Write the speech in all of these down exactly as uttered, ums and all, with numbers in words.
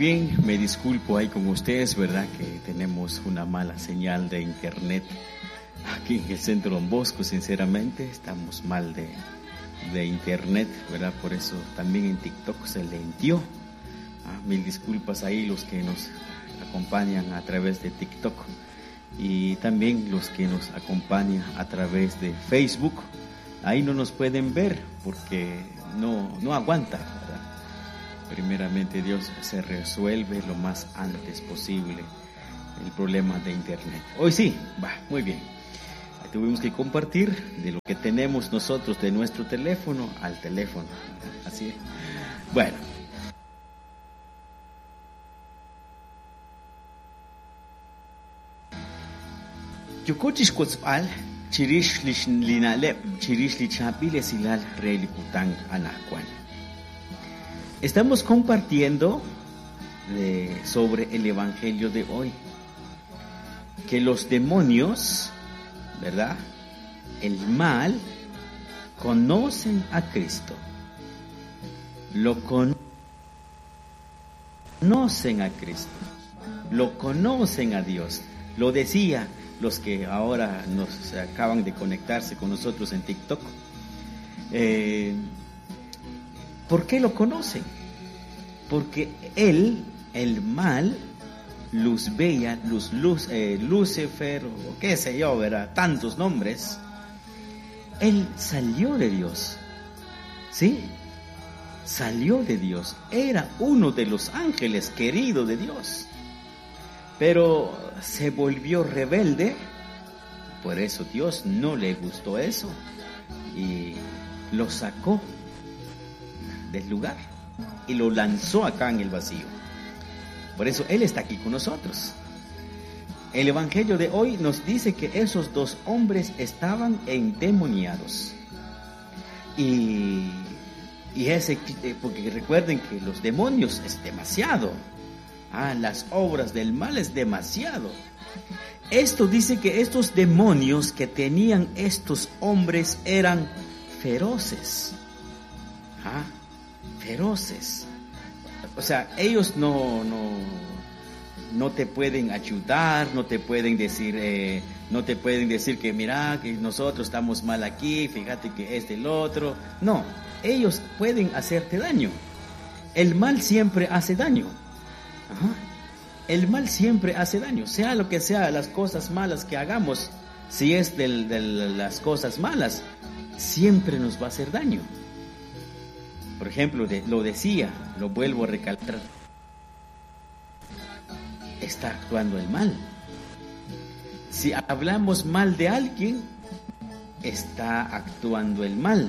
bien, me disculpo ahí con ustedes, ¿verdad? Que tenemos una mala señal de internet aquí en el centro Don Bosco, sinceramente, estamos mal de, de internet, ¿verdad? Por eso también en TikTok se lentió. Ah, mil disculpas ahí los que nos acompañan a través de TikTok y también los que nos acompañan a través de Facebook. Ahí no nos pueden ver porque no, no aguanta, ¿verdad? Primeramente Dios se resuelve lo más antes posible el problema de internet. Hoy sí, va, muy bien. Tuvimos que compartir de lo que tenemos nosotros de nuestro teléfono al teléfono. Así es. Bueno. Yukochis Kotzal, Chirish Linalep, Chirish Lichapile Silal, Relikutang Anacuan. Estamos compartiendo de, sobre el Evangelio de hoy. Que los demonios, ¿verdad? El mal, conocen a Cristo. Lo conocen a Cristo. Lo conocen a Dios. Lo decía los que ahora nos acaban de conectarse con nosotros en TikTok. Eh, ¿Por qué lo conocen? Porque él, el mal, Luz Bella, Luz, Luz, eh, Lucifer, o qué sé yo, ¿verdad? Tantos nombres. Él salió de Dios, ¿sí? Salió de Dios. Era uno de los ángeles queridos de Dios. Pero se volvió rebelde. Por eso Dios no le gustó eso. Y lo sacó del lugar. Y lo lanzó acá en el vacío. Por eso Él está aquí con nosotros. El Evangelio de hoy nos dice que esos dos hombres estaban endemoniados. Y, y ese, porque recuerden que los demonios es demasiado. Ah, las obras del mal es demasiado. Esto dice que estos demonios que tenían estos hombres eran feroces. Ah, feroces. O sea, ellos no, no, no te pueden ayudar, no te pueden decir, eh, no te pueden decir que mira, que nosotros estamos mal aquí, fíjate que es del otro. No, ellos pueden hacerte daño. El mal siempre hace daño. Ajá. El mal siempre hace daño, sea lo que sea, las cosas malas que hagamos, si es de, de las cosas malas, siempre nos va a hacer daño. Por ejemplo, de, lo decía, lo vuelvo a recalcar, está actuando el mal. Si hablamos mal de alguien, está actuando el mal.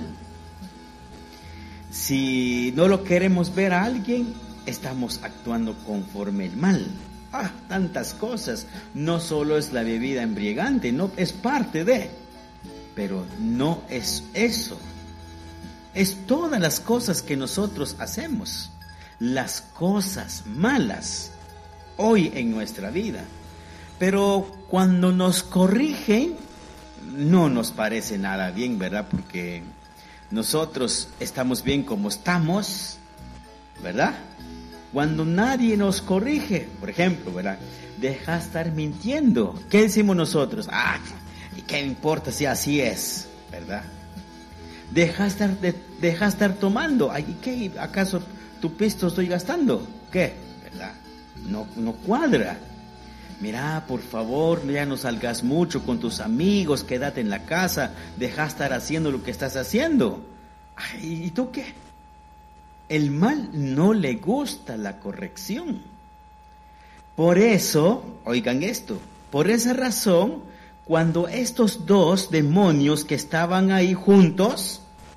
Si no lo queremos ver a alguien, estamos actuando conforme el mal. Ah, tantas cosas. No solo es la bebida embriagante, no es parte de, pero no es eso. Es todas las cosas que nosotros hacemos, las cosas malas hoy en nuestra vida. Pero cuando nos corrigen, no nos parece nada bien, ¿verdad? Porque nosotros estamos bien como estamos, ¿verdad? Cuando nadie nos corrige, por ejemplo, ¿verdad? Deja estar mintiendo. ¿Qué decimos nosotros? Ah, ¿y qué importa si así es? ¿Verdad? Deja estar, de, deja estar tomando. Ay, ¿qué? ¿Acaso tu pisto estoy gastando? ¿Qué? ¿Verdad? No, no cuadra. Mira, por favor, ya no salgas mucho con tus amigos, quédate en la casa, deja estar haciendo lo que estás haciendo. Ay, ¿y tú qué? El mal no le gusta la corrección. Por eso, oigan esto, por esa razón, cuando estos dos demonios que estaban ahí juntos,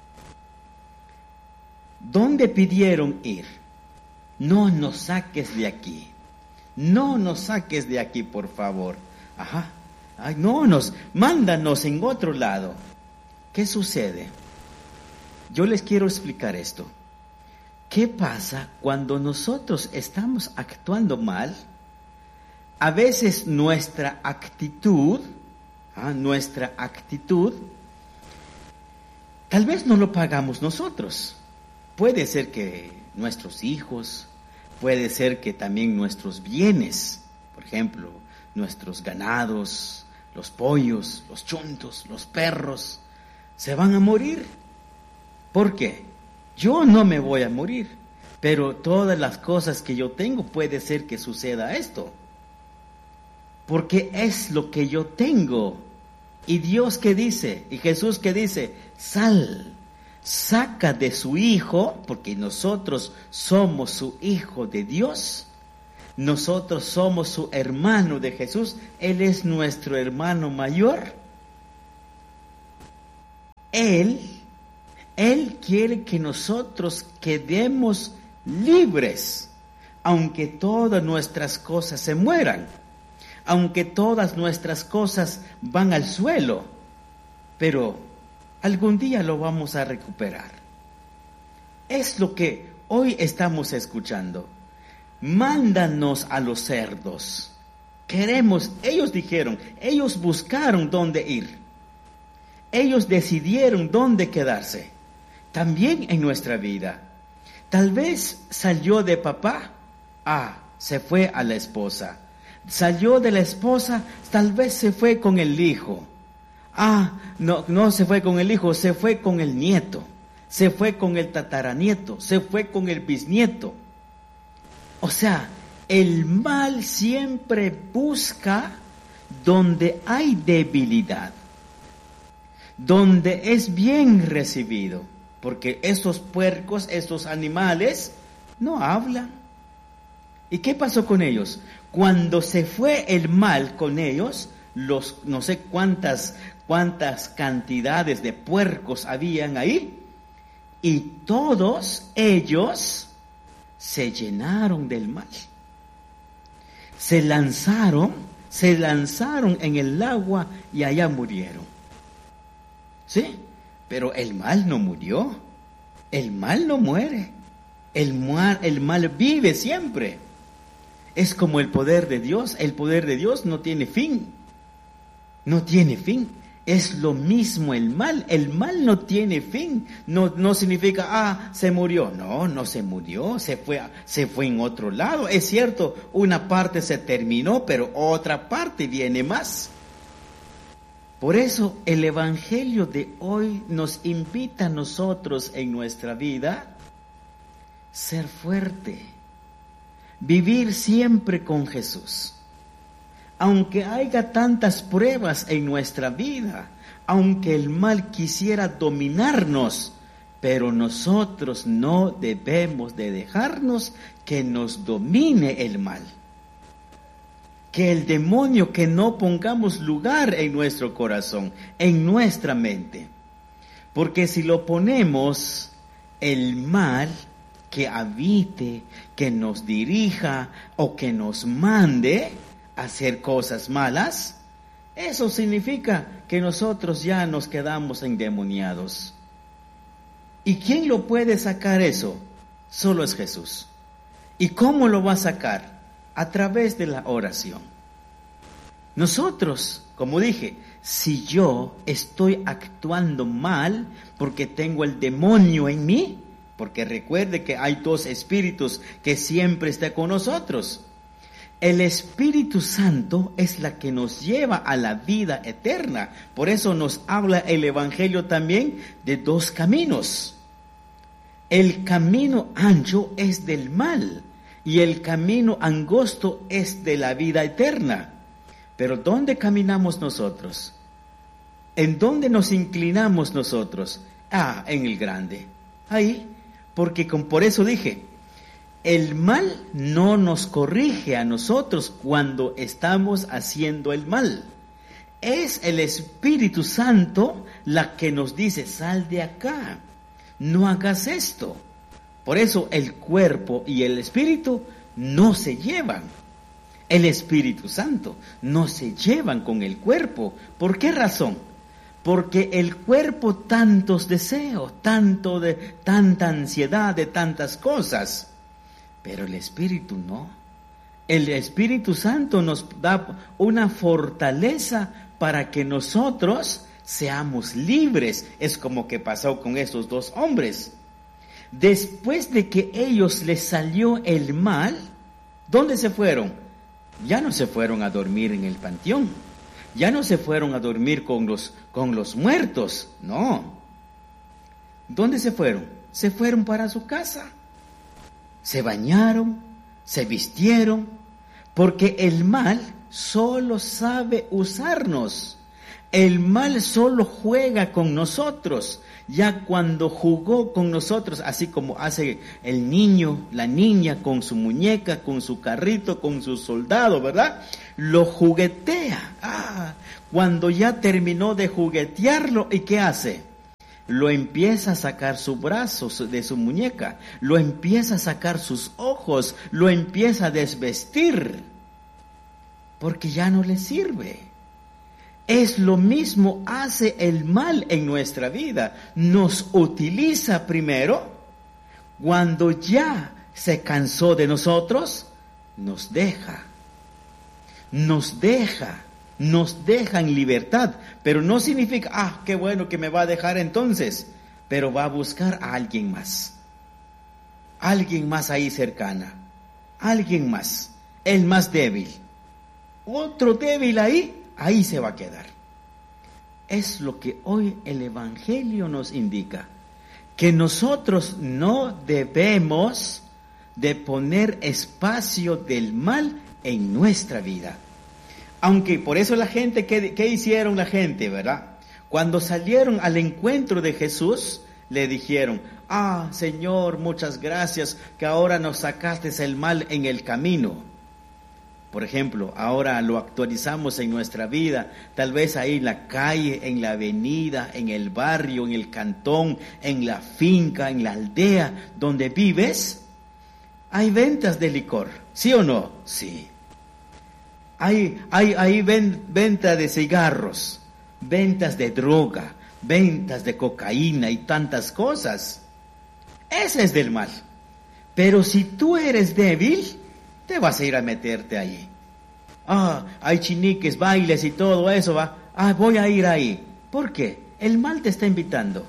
¿dónde pidieron ir? No nos saques de aquí. No nos saques de aquí, por favor. Ajá. Ay, no nos, mándanos en otro lado. ¿Qué sucede? Yo les quiero explicar esto. ¿Qué pasa cuando nosotros estamos actuando mal? A veces nuestra actitud, ¿ah? nuestra actitud, tal vez no lo pagamos nosotros. Puede ser que nuestros hijos, puede ser que también nuestros bienes, por ejemplo, nuestros ganados, los pollos, los chuntos, los perros, se van a morir. ¿Por qué? Yo no me voy a morir, pero todas las cosas que yo tengo puede ser que suceda esto. Porque es lo que yo tengo. Y Dios que dice, y Jesús que dice, sal, saca de su Hijo, porque nosotros somos su Hijo de Dios, nosotros somos su hermano de Jesús, Él es nuestro hermano mayor. Él, Él quiere que nosotros quedemos libres, aunque todas nuestras cosas se mueran, aunque todas nuestras cosas van al suelo, pero algún día lo vamos a recuperar. Es lo que hoy estamos escuchando. Mándanos a los cerdos. Queremos, ellos dijeron, ellos buscaron dónde ir. Ellos decidieron dónde quedarse. También en nuestra vida. Tal vez salió de papá, ah, se fue a la esposa. Salió de la esposa, tal vez se fue con el hijo. Ah, no, no se fue con el hijo, se fue con el nieto. Se fue con el tataranieto, se fue con el bisnieto. O sea, el mal siempre busca donde hay debilidad, donde es bien recibido, porque esos puercos, esos animales, no hablan. ¿Y qué pasó con ellos? Cuando se fue el mal con ellos, los no sé cuántas, cuántas cantidades de puercos habían ahí, y todos ellos se llenaron del mal. Se lanzaron, se lanzaron en el agua y allá murieron. ¿Sí? Pero el mal no murió. El mal no muere. El mal, el mal vive siempre. Es como el poder de Dios. El poder de Dios no tiene fin. No tiene fin. Es lo mismo el mal. El mal no tiene fin. No, no significa, ah, se murió. No, no se murió. Se fue, se fue en otro lado. Es cierto, una parte se terminó, pero otra parte viene más. Por eso el Evangelio de hoy nos invita a nosotros en nuestra vida ser fuerte. Vivir siempre con Jesús. Aunque haya tantas pruebas en nuestra vida, aunque el mal quisiera dominarnos, pero nosotros no debemos de dejarnos que nos domine el mal. Que el demonio, que no pongamos lugar en nuestro corazón, en nuestra mente. Porque si lo ponemos, el mal que habite, que nos dirija o que nos mande hacer cosas malas, eso significa que nosotros ya nos quedamos endemoniados. ¿Y quién lo puede sacar eso? Solo es Jesús. ¿Y cómo lo va a sacar? A través de la oración. Nosotros, como dije, si yo estoy actuando mal porque tengo el demonio en mí, porque recuerde que hay dos espíritus que siempre están con nosotros. El Espíritu Santo es la que nos lleva a la vida eterna. Por eso nos habla el Evangelio también de dos caminos. El camino ancho es del mal y el camino angosto es de la vida eterna. Pero ¿dónde caminamos nosotros? ¿En dónde nos inclinamos nosotros? Ah, en el grande. Ahí, porque con, por eso dije, el mal no nos corrige a nosotros cuando estamos haciendo el mal. Es el Espíritu Santo la que nos dice, sal de acá, no hagas esto. Por eso el cuerpo y el espíritu no se llevan. El Espíritu Santo no se llevan con el cuerpo. ¿Por qué razón? Porque el cuerpo tantos deseos, tanto de tanta ansiedad de tantas cosas. Pero el Espíritu no. El Espíritu Santo nos da una fortaleza para que nosotros seamos libres. Es como que pasó con estos dos hombres. Después de que ellos les salió el mal, ¿dónde se fueron? Ya no se fueron a dormir en el panteón. Ya no se fueron a dormir con los, con los muertos. No. ¿Dónde se fueron? Se fueron para su casa. Se bañaron, se vistieron, porque el mal solo sabe usarnos. El mal solo juega con nosotros. Ya cuando jugó con nosotros, así como hace el niño, la niña con su muñeca, con su carrito, con su soldado, ¿verdad? Lo juguetea. Ah, cuando ya terminó de juguetearlo, ¿y qué hace? Lo empieza a sacar su brazo de su muñeca, lo empieza a sacar sus ojos, lo empieza a desvestir, porque ya no le sirve. Es lo mismo hace el mal en nuestra vida. Nos utiliza primero, cuando ya se cansó de nosotros, nos deja. Nos deja, nos deja en libertad. Pero no significa, ah, qué bueno que me va a dejar entonces. Pero va a buscar a alguien más. Alguien más ahí cercana. Alguien más. El más débil. Otro débil ahí. Ahí se va a quedar. Es lo que hoy el Evangelio nos indica, que nosotros no debemos de poner espacio del mal en nuestra vida. Aunque por eso la gente, ¿qué, qué hicieron la gente, verdad? Cuando salieron al encuentro de Jesús, le dijeron, ah, Señor, muchas gracias, que ahora nos sacaste el mal en el camino. Por ejemplo, ahora lo actualizamos en nuestra vida, tal vez ahí en la calle, en la avenida, en el barrio, en el cantón, en la finca, en la aldea donde vives, hay ventas de licor, ¿sí o no? Sí. Hay, hay, hay ven, venta de cigarros, ventas de droga, ventas de cocaína y tantas cosas. Ese es del mal. Pero si tú eres débil, te vas a ir a meterte ahí. Ah, hay chiniques, bailes y todo eso, va. Ah, voy a ir ahí. ¿Por qué? El mal te está invitando.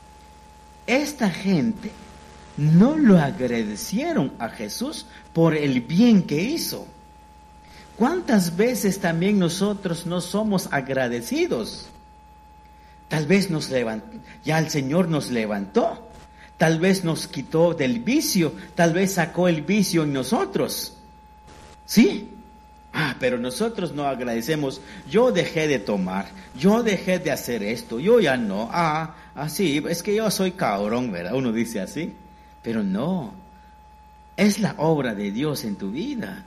Esta gente no lo agradecieron a Jesús por el bien que hizo. ¿Cuántas veces también nosotros no somos agradecidos? Tal vez nos levantó, ya el Señor nos levantó. Tal vez nos quitó del vicio, tal vez sacó el vicio en nosotros. ¿Sí? Ah, pero nosotros no agradecemos. Yo dejé de tomar, yo dejé de hacer esto, yo ya no. Ah, así, es que yo soy cabrón, ¿verdad? Uno dice así. Pero no, es la obra de Dios en tu vida.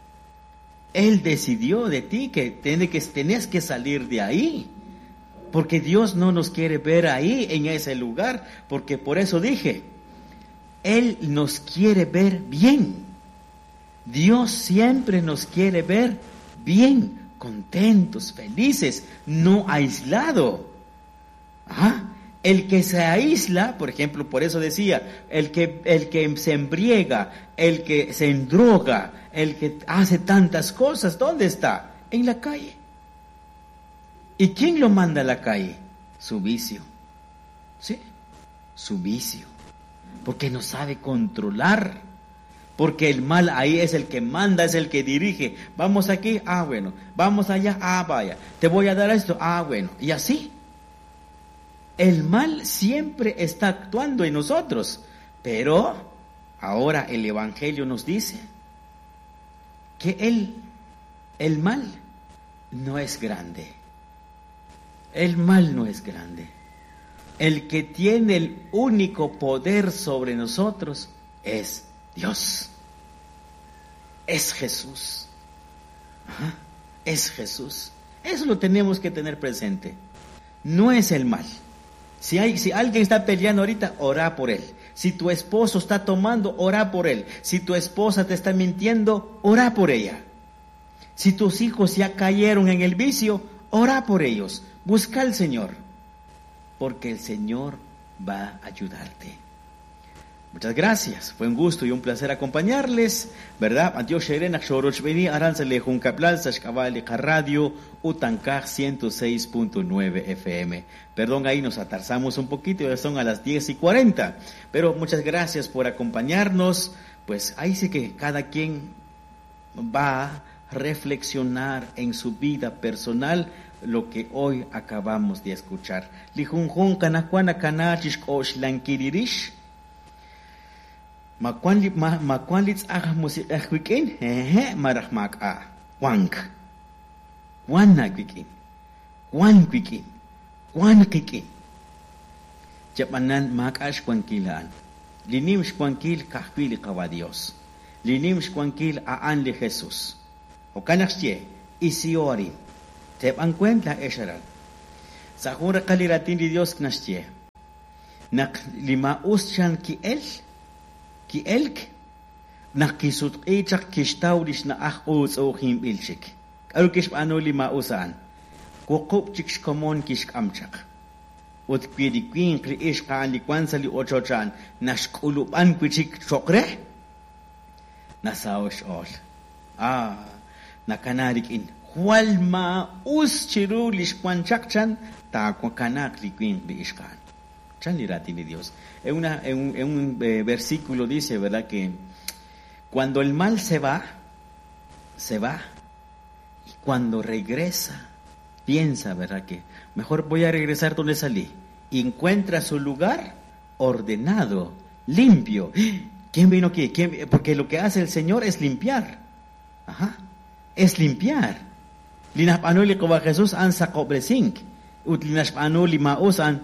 Él decidió de ti que, tiene que tenés que salir de ahí. Porque Dios no nos quiere ver ahí, en ese lugar. Porque por eso dije, Él nos quiere ver bien. Dios siempre nos quiere ver bien, contentos, felices, no aislado. ¿Ah? El que se aísla, por ejemplo, por eso decía, el que, el que se embriaga, el que se endroga, el que hace tantas cosas, ¿dónde está? En la calle. ¿Y quién lo manda a la calle? Su vicio. ¿Sí? Su vicio. Porque no sabe controlar. Porque el mal ahí es el que manda, es el que dirige. Vamos aquí, ah bueno. Vamos allá, ah vaya. Te voy a dar esto, ah bueno. Y así. El mal siempre está actuando en nosotros. Pero ahora el Evangelio nos dice que el, el mal no es grande. El mal no es grande. El que tiene el único poder sobre nosotros es Dios. Es Jesús. Ajá, es Jesús. Eso lo tenemos que tener presente. No es el mal. Si, hay, si alguien está peleando ahorita, ora por él. Si tu esposo está tomando, ora por él. Si tu esposa te está mintiendo, ora por ella. Si tus hijos ya cayeron en el vicio, ora por ellos. Busca al Señor, porque el Señor va a ayudarte. Muchas gracias, fue un gusto y un placer acompañarles, ¿verdad? Antioch Sherena Xorochbeni Aranzale Juncaplal Sashkavali Radio Utancaj ciento seis punto nueve F M. Perdón, ahí nos atarzamos un poquito, ya son a las diez y cuarenta, pero muchas gracias por acompañarnos. Pues ahí sí que cada quien va a reflexionar en su vida personal lo que hoy acabamos de escuchar. Lijunjun kanakuana kanachish oshlankirirish. Makuanli ma makuanlits ah musik ah wikin hehe marahmak ah wank wanna wikin wan wikin wan wikin japanan makash kwankilan linim shkwankil kahpili kawa Dios linim shkwankil aan li Jesús o kanachye isiori te encuentra esharal sa jura kaliratin di Dios knashye nak lima uschan ki el ki elk nakisut ichak kishtaudish na ach uz o him ilchik arukish ano lima usan kukup chik komon kish amchak ut pidi queen kriish kan li kwansali ochochan nashkulupan kuchik chokre nasaosh ol ah nakanarik in walma us chirulish kwanchakchan ta kwakanak li queen kriish kan Chanlirati de Dios. En, una, en un, en un eh, versículo dice, ¿verdad? Que cuando el mal se va, se va. Y cuando regresa, piensa, ¿verdad? Que mejor voy a regresar donde salí. Y encuentra su lugar ordenado, limpio. ¿Quién vino aquí? ¿Quién? Porque lo que hace el Señor es limpiar. Ajá. Es limpiar. Linaspanuli como Jesús ansa cobresink. Utlinaspanuli mausan.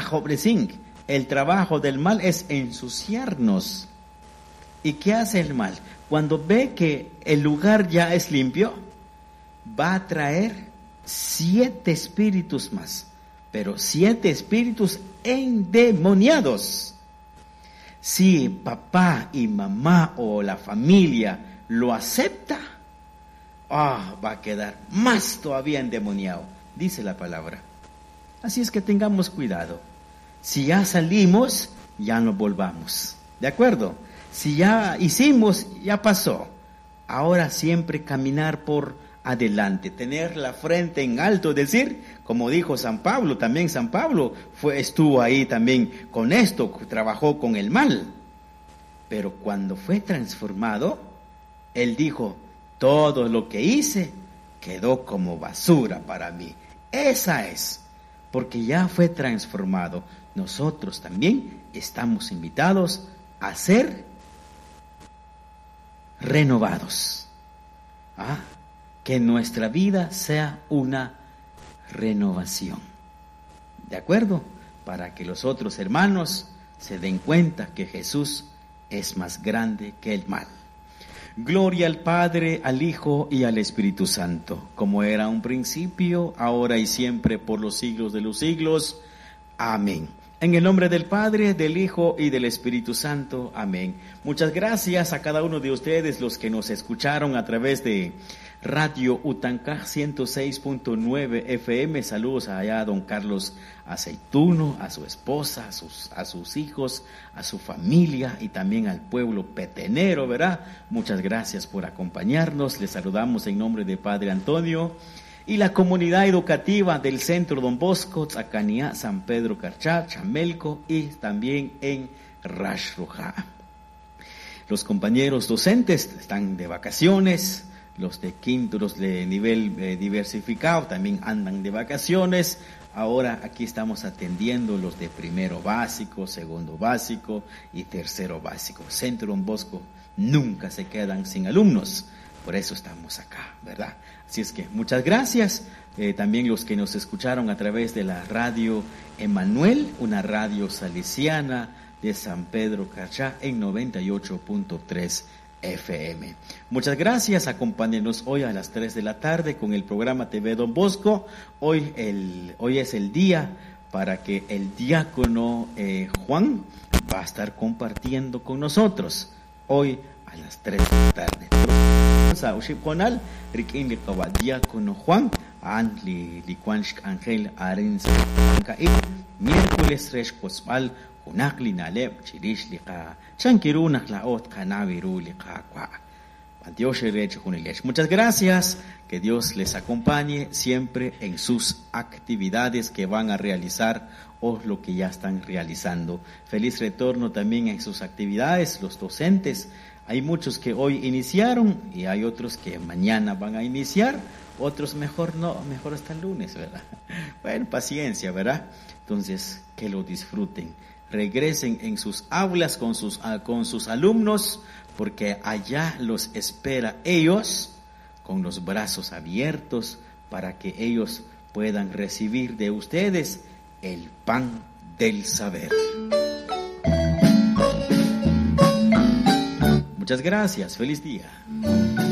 El trabajo del mal es ensuciarnos. ¿Y qué hace el mal? Cuando ve que el lugar ya es limpio, va a traer siete espíritus más, pero siete espíritus endemoniados. Si papá y mamá o la familia lo acepta, ah, va a quedar más todavía endemoniado, dice la palabra. Así es que tengamos cuidado. Si ya salimos, ya no volvamos. ¿De acuerdo? Si ya hicimos, ya pasó. Ahora siempre caminar por adelante, tener la frente en alto, decir, como dijo San Pablo, también San Pablo fue, estuvo ahí también con esto, trabajó con el mal. Pero cuando fue transformado, él dijo, todo lo que hice quedó como basura para mí. Esa es. Porque ya fue transformado. Nosotros también estamos invitados a ser renovados. ¿Ah? Que nuestra vida sea una renovación. ¿De acuerdo? Para que los otros hermanos se den cuenta que Jesús es más grande que el mal. Gloria al Padre, al Hijo y al Espíritu Santo, como era un principio, ahora y siempre, por los siglos de los siglos. Amén. En el nombre del Padre, del Hijo y del Espíritu Santo. Amén. Muchas gracias a cada uno de ustedes, los que nos escucharon a través de Radio Utancaj ciento seis punto nueve F M. Saludos allá a don Carlos Aceituno, a su esposa, a sus, a sus hijos, a su familia y también al pueblo petenero, ¿verdad? Muchas gracias por acompañarnos. Les saludamos en nombre de Padre Antonio y la comunidad educativa del Centro Don Bosco, Tzacanía, San Pedro Carchá, Chamelco y también en Rash Rojá. Los compañeros docentes están de vacaciones. Los de quinto, los de nivel eh, diversificado también andan de vacaciones. Ahora aquí estamos atendiendo los de primero básico, segundo básico y tercero básico. Centro Don Bosco nunca se quedan sin alumnos. Por eso estamos acá, ¿verdad? Así es que muchas gracias. Eh, también los que nos escucharon a través de la radio Emanuel, una radio salesiana de San Pedro Carchá en noventa y ocho punto tres F M. Muchas gracias, acompáñenos hoy a las tres de la tarde con el programa T V Don Bosco. Hoy, el, hoy es el día para que el diácono eh, Juan va a estar compartiendo con nosotros hoy a las tres de la tarde. Diácono Juan Anli Licuansk Ángel Arenza miércoles tres Cospal kunakli nalep chirishliqa chankirunak laot kanaviruliqa kwa. Muchas gracias, que Dios les acompañe siempre en sus actividades que van a realizar o lo que ya están realizando. Feliz retorno también en sus actividades, los docentes. Hay muchos que hoy iniciaron y hay otros que mañana van a iniciar, otros mejor no, mejor hasta el lunes, ¿verdad? Bueno, paciencia, ¿verdad? Entonces, que lo disfruten. Regresen en sus aulas con sus, con sus alumnos, porque allá los espera ellos con los brazos abiertos para que ellos puedan recibir de ustedes el pan del saber. Muchas gracias, feliz día.